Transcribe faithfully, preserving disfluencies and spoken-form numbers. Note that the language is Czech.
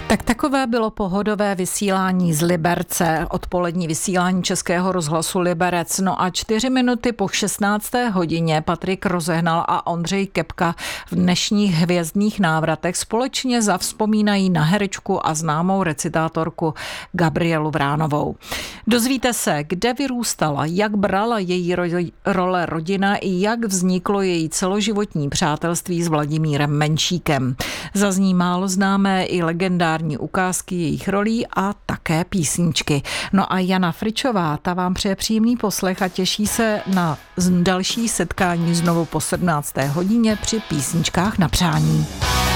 Tak takové bylo pohodové vysílání z Liberce, odpolední vysílání Českého rozhlasu Liberec. No a čtyři minuty po šestnácté hodině Patrik Rozehnal a Ondřej Kepka v dnešních hvězdných návratech společně zavzpomínají na herečku a známou recitátorku Gabrielu Vránovou. Dozvíte se, kde vyrůstala, jak brala její ro- role rodina i jak vzniklo její celoživotní přátelství s Vladimírem Menšíkem. Zazní málo známé i legendární ukázky jejich rolí a také písničky. No a Jana Fričová, ta vám přeje příjemný poslech a těší se na další setkání znovu po sedmnácté hodině při písničkách na přání.